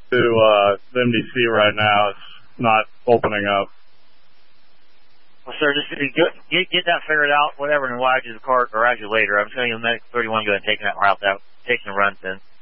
to the MDC right now. It's not opening up. Well, sir, just get that figured out, whatever, and we'll add you the car, or add you later. I'm telling you, Medic 31 going to take that route, taking the runs in.